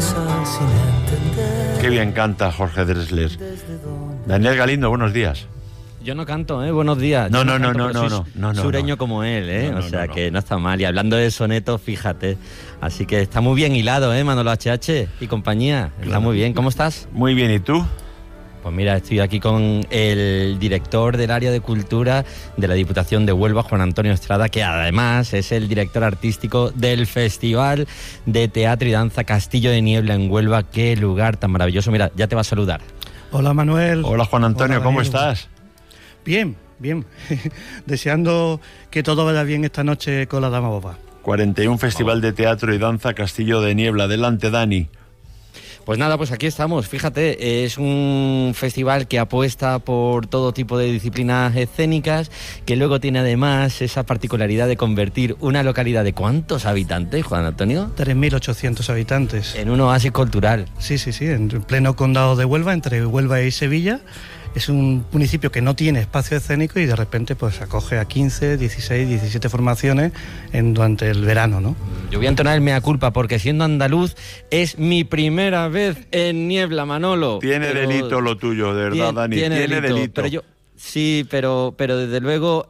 Qué bien canta Jorge Drexler. Daniel Galindo, buenos días. Yo no canto, buenos días. No. Sureño como él, o sea que no está mal. Y hablando de sonetos, fíjate. Así que está muy bien hilado, Manolo HH y compañía. Está muy bien. ¿Cómo estás? Muy bien, ¿y tú? Pues mira, estoy aquí con el director del área de cultura de la Diputación de Huelva, Juan Antonio Estrada, que además es el director artístico del Festival de Teatro y Danza Castillo de Niebla en Huelva. Qué lugar tan maravilloso. Mira, ya te va a saludar. Hola, Manuel. Hola, Juan Antonio. Hola, ¿Cómo estás? Bien. Deseando que todo vaya bien esta noche con la Dama Boba. 41 Festival de Teatro y Danza Castillo de Niebla. Adelante, Dani. Pues nada, pues aquí estamos. Fíjate, es un festival que apuesta por todo tipo de disciplinas escénicas, que luego tiene además esa particularidad de convertir una localidad de ¿cuántos habitantes, Juan Antonio? 3.800 habitantes. En un oasis cultural. Sí, en pleno condado de Huelva, entre Huelva y Sevilla. Es un municipio que no tiene espacio escénico y de repente pues acoge a 15, 16, 17 formaciones durante el verano, ¿no? Yo voy a entonar el mea culpa porque siendo andaluz es mi primera vez en Niebla, Manolo. Tiene delito lo tuyo, de verdad, Dani. Tiene delito. Sí, pero desde luego,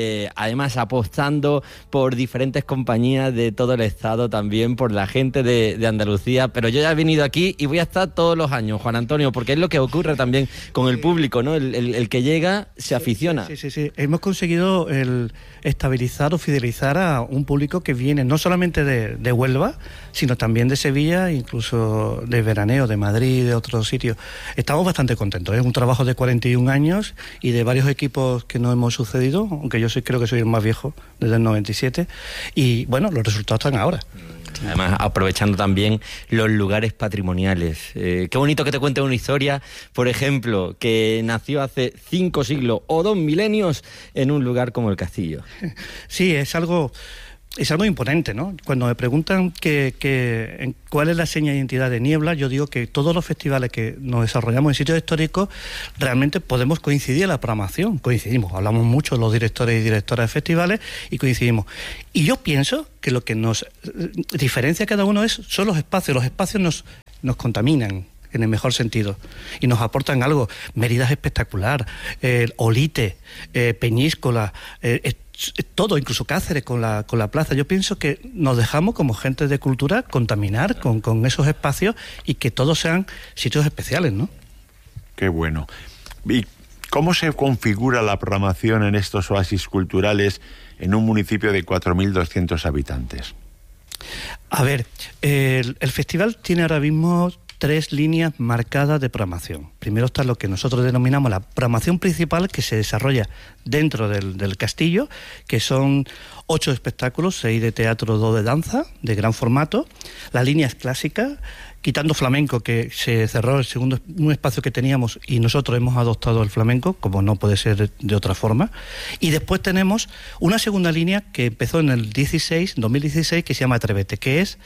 además apostando por diferentes compañías de todo el estado, también por la gente de Andalucía, pero yo ya he venido aquí y voy a estar todos los años, Juan Antonio, porque es lo que ocurre también con el público, ¿no? El que llega se aficiona. Sí. Hemos conseguido estabilizar o fidelizar a un público que viene no solamente de Huelva, sino también de Sevilla, incluso de veraneo, de Madrid, de otros sitios. Estamos bastante contentos, es un trabajo de 41 años y de varios equipos que nos hemos sucedido, aunque yo creo que soy el más viejo, desde el 97, y bueno, los resultados están ahora. Además, aprovechando también los lugares patrimoniales. Qué bonito que te cuente una historia, por ejemplo, que nació hace 5 siglos o 2 milenios en un lugar como el Castillo. Sí, es algo imponente, ¿no? Cuando me preguntan cuál es la seña de identidad de Niebla, yo digo que todos los festivales que nos desarrollamos en sitios históricos realmente podemos coincidir en la programación. Coincidimos, hablamos mucho los directores y directoras de festivales y coincidimos. Y yo pienso que lo que nos diferencia a cada uno son los espacios. Los espacios nos contaminan, en el mejor sentido, y nos aportan algo. Mérida es espectacular, Olite, Peñíscola, todo, incluso Cáceres con la plaza. Yo pienso que nos dejamos como gente de cultura contaminar con esos espacios y que todos sean sitios especiales, ¿no? Qué bueno. ¿Y cómo se configura la programación en estos oasis culturales en un municipio de 4.200 habitantes? A ver, el festival tiene ahora mismo 3 líneas marcadas de programación. Primero está lo que nosotros denominamos la programación principal, que se desarrolla dentro del castillo, que son 8 espectáculos, 6 de teatro, 2 de danza, de gran formato. La línea es clásica, quitando flamenco, que se cerró un espacio que teníamos y nosotros hemos adoptado el flamenco, como no puede ser de otra forma. Y después tenemos una segunda línea que empezó en el 2016, que se llama Atrévete, que es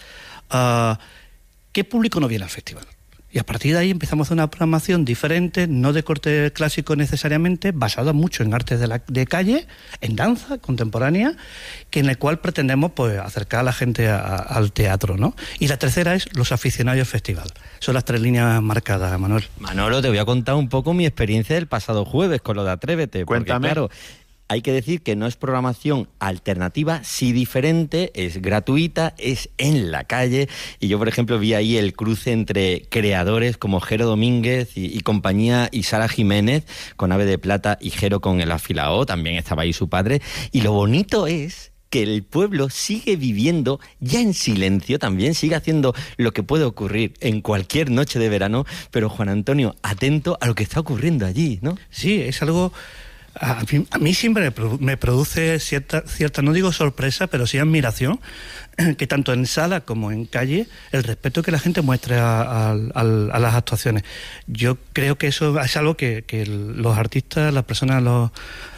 ¿qué público no viene al festival? Y a partir de ahí empezamos a hacer una programación diferente, no de corte clásico necesariamente, basada mucho en artes de calle, en danza contemporánea, en el cual pretendemos pues acercar a la gente al teatro, ¿no? Y la tercera es los aficionados al festival. Son las 3 líneas marcadas, Manuel. Manolo, te voy a contar un poco mi experiencia del pasado jueves con lo de Atrévete. Cuéntame. Porque, claro, hay que decir que no es programación alternativa, sí diferente, es gratuita, es en la calle. Y yo, por ejemplo, vi ahí el cruce entre creadores como Jero Domínguez y compañía, y Sara Jiménez con Ave de Plata y Jero con El Afilao, también estaba ahí su padre. Y lo bonito es que el pueblo sigue viviendo ya en silencio, también sigue haciendo lo que puede ocurrir en cualquier noche de verano, pero Juan Antonio, atento a lo que está ocurriendo allí, ¿no? Sí, es algo... A mí siempre me produce cierta, no digo sorpresa, pero sí admiración, que tanto en sala como en calle, el respeto que la gente muestre a las actuaciones. Yo creo que eso es algo que los artistas, las personas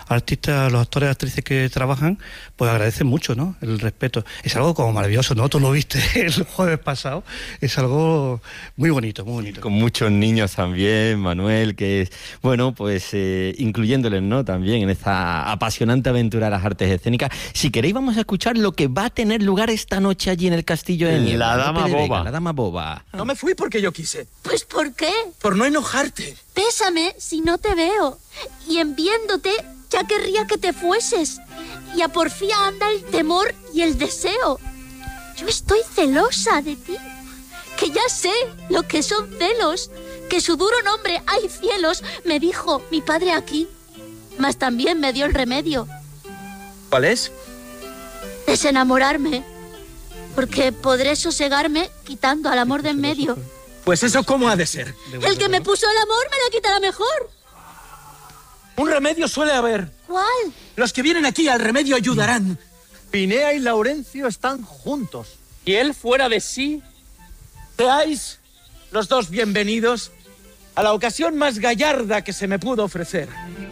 artistas, los actores y actrices que trabajan, pues agradecen mucho, ¿no? El respeto. Es algo como maravilloso, ¿no? Tú lo viste el jueves pasado. Es algo muy bonito, muy bonito. Con muchos niños también, Manuel, que es, bueno, pues incluyéndoles, ¿no? También en esta apasionante aventura de las artes escénicas. Si queréis, vamos a escuchar lo que va a tener lugar esta noche allí en el Castillo de Niebla. La Dama Boba. La Dama Boba. No me fui porque yo quise. Pues ¿por qué? Por no enojarte. Pésame si no te veo. Y en viéndote ya querría que te fueses. Y a porfía anda el temor y el deseo. Yo estoy celosa de ti. Que ya sé lo que son celos. Que su duro nombre, hay cielos, me dijo mi padre aquí. Mas también me dio el remedio. ¿Cuál es? Desenamorarme. Porque podré sosegarme quitando al amor de en medio. Pues eso, ¿cómo ha de ser? El que me puso el amor me lo quitará mejor. Un remedio suele haber. ¿Cuál? Los que vienen aquí al remedio ayudarán. Pinea y Laurencio están juntos. Y él fuera de sí. Seáis los dos bienvenidos a la ocasión más gallarda que se me pudo ofrecer.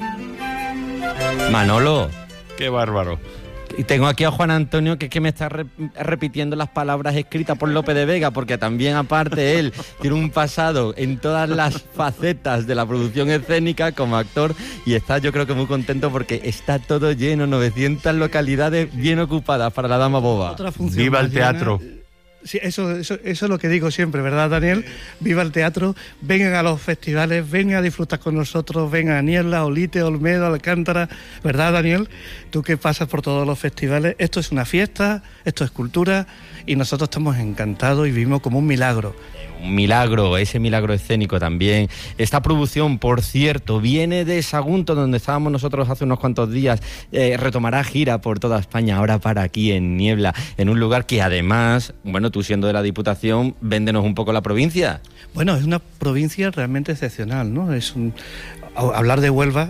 Manolo. Qué bárbaro. Y tengo aquí a Juan Antonio que me está repitiendo las palabras escritas por Lope de Vega, porque también aparte él tiene un pasado en todas las facetas de la producción escénica como actor, y está yo creo que muy contento porque está todo lleno, 900 localidades bien ocupadas para la Dama Boba. Otra función Viva el mañana. teatro. Sí, eso es lo que digo siempre, ¿verdad, Daniel? Viva el teatro, vengan a los festivales, vengan a disfrutar con nosotros, vengan a Niebla, Olite, Olmedo, Alcántara, ¿verdad, Daniel? Tú que pasas por todos los festivales, esto es una fiesta, esto es cultura, y nosotros estamos encantados y vivimos como un milagro. Un milagro, ese milagro escénico también. Esta producción, por cierto, viene de Sagunto, donde estábamos nosotros hace unos cuantos días. Retomará gira por toda España, ahora para aquí en Niebla, en un lugar que además, bueno, tú siendo de la Diputación, véndenos un poco la provincia. Bueno, es una provincia realmente excepcional, ¿no? Hablar de Huelva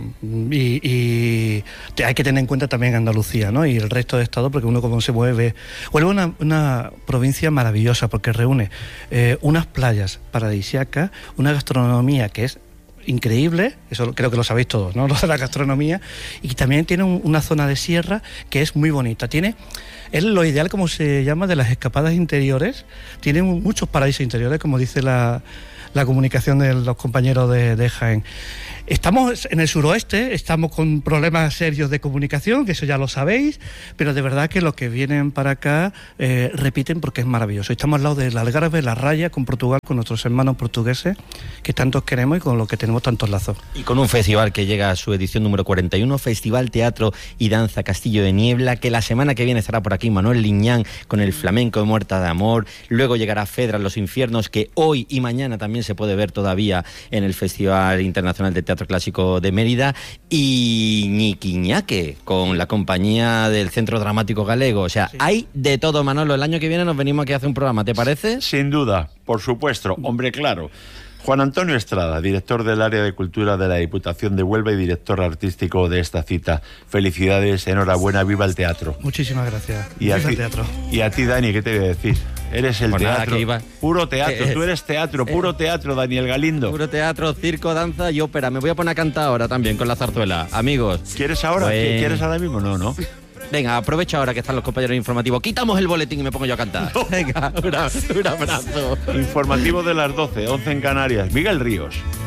y hay que tener en cuenta también Andalucía, ¿no? Y el resto de estado, porque uno como se mueve. Huelva es una provincia maravillosa porque reúne unas playas paradisíacas, una gastronomía que es increíble, eso creo que lo sabéis todos, ¿no? Lo de la gastronomía, y también tiene una zona de sierra que es muy bonita. Es lo ideal, como se llama, de las escapadas interiores. Tiene muchos paraísos interiores, como dice la comunicación de los compañeros de Jaén. Estamos en el suroeste, estamos con problemas serios de comunicación, que eso ya lo sabéis, pero de verdad que los que vienen para acá repiten porque es maravilloso. Estamos al lado del Algarve, La Raya, con Portugal, con nuestros hermanos portugueses, que tantos queremos y con los que tenemos tantos lazos. Y con un festival que llega a su edición número 41, Festival Teatro y Danza Castillo de Niebla, que la semana que viene estará por aquí Manuel Liñán con el flamenco de Muerta de Amor, luego llegará Fedra, Los Infiernos, que hoy y mañana también se puede ver todavía en el Festival Internacional de Teatro Clásico de Mérida, y Ñiquiñaque con la compañía del Centro Dramático Galego. O sea, sí, hay de todo, Manolo. El año que viene nos venimos aquí a hacer un programa, ¿te parece? Sin duda, por supuesto, hombre, claro. Juan Antonio Estrada, director del Área de Cultura de la Diputación de Huelva y director artístico de esta cita. Felicidades, enhorabuena, viva el teatro. Muchísimas gracias. Viva el teatro. Y a ti, Dani, ¿qué te voy a decir? Eres el teatro, puro teatro, tú eres teatro, puro teatro, Daniel Galindo. Puro teatro, circo, danza y ópera. Me voy a poner a cantar ahora también con la zarzuela. Amigos. ¿Quieres ahora? Pues... ¿Quieres ahora mismo? No, ¿no? Venga, aprovecha ahora que están los compañeros informativos. Quitamos el boletín y me pongo yo a cantar. No. Venga, un abrazo. Informativo de las 12, 11 en Canarias. Miguel Ríos.